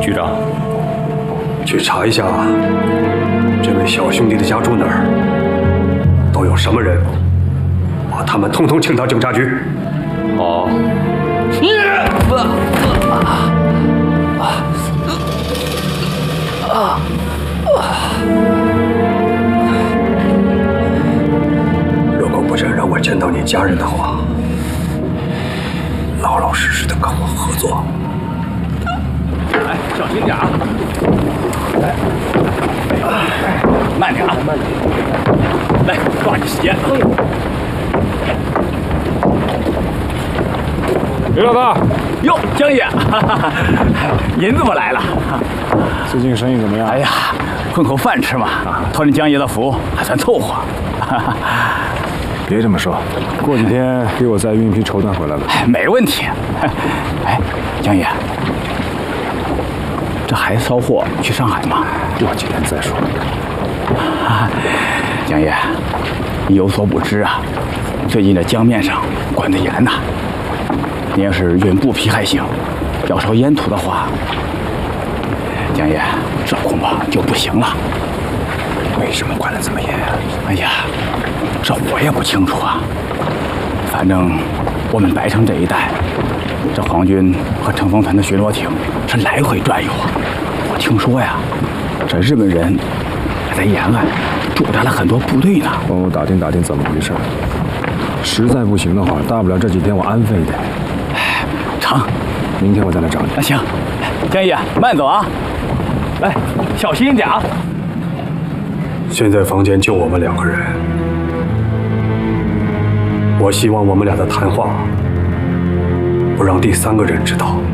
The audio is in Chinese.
局长， 去查一下这位小兄弟的家住哪儿，都有什么人，把他们通通请到警察局。 好。 如果不想让我见到你家人的话，老老实实的跟我合作。 哎，小心点啊！慢点啊，慢点。来，抓紧时间。 刘老大， 哟，江爷，您怎么来了？ 最近生意怎么样？ 哎呀，混口饭吃嘛，托您江爷的福，还算凑合。 别这么说，过几天给我再运一批绸缎回来吧。 没问题。哎，江爷，这还捎货去上海吗？ 过几天再说。 江爷，你有所不知啊，最近这江面上管得严呐。你要是运布匹还行，要烧烟土的话，江爷，这恐怕就不行了。 为什么管得这么严啊？ 哎呀，这我也不清楚啊。反正我们白城这一带，这皇军和乘风团的巡逻艇是来回转悠啊。我听说呀，这日本人还在沿岸驻扎了很多部队呢。 帮我打听打听怎么回事。实在不行的话，大不了这几天我安分一点。 成， 明天我再来找你。 那行，江爷慢走啊，来，小心一点啊。 现在房间就我们2个人，我希望我们俩的谈话不让第3个人知道。